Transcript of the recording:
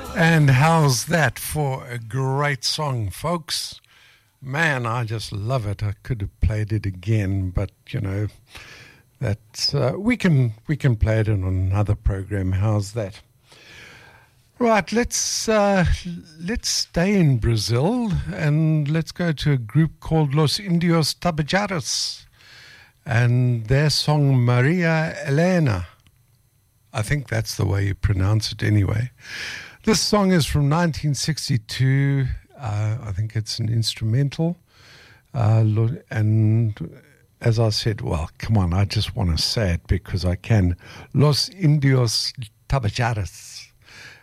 And how's that for a great song, folks? Man, I just love it. I could have played it again, but you know, that's we can play it in another program. How's that? Right, let's stay in Brazil and let's go to a group called Los Indios Tabajaras and their song Maria Elena. I think that's the way you pronounce it anyway. This song is from 1962. I think it's an instrumental. And as I said, well, come on, I just want to say it because I can. Los Indios Tabajaras.